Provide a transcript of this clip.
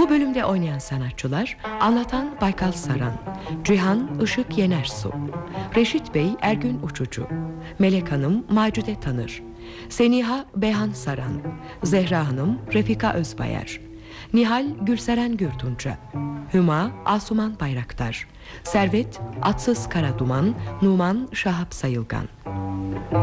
Bu bölümde oynayan sanatçılar: anlatan Baykal Saran, Cihan Işık Yenersu, Reşit Bey Ergün Uçucu, Melek Hanım Macide Tanır, Seniha Beyhan Saran, Zehra Hanım Refika Özbayar, Nihal Gülseren Gürtunca, Hüma Asuman Bayraktar, Servet Atsız Karaduman, Numan Şahap Sayılgan.